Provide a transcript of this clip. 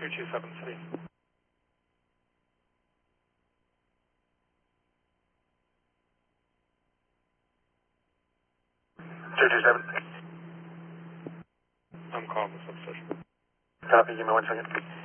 2273. 227. I'm calling the substation. Copy, give me 1 second.